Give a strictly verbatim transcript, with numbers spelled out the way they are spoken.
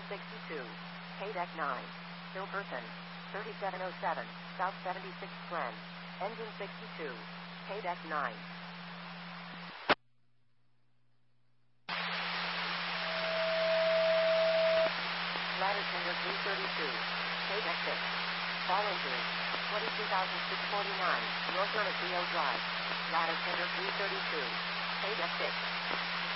sixty-two. Paydeck nine. Silverton. thirty-seven oh seven. South seventy-sixth Glen. Engine sixty-two. Paydeck nine. Ladder tender three thirty-two. Paydeck six. Fall injury. twenty-two thousand six hundred forty-nine. North Ernest Rio Drive. Ladder tender three thirty-two. Paydeck six.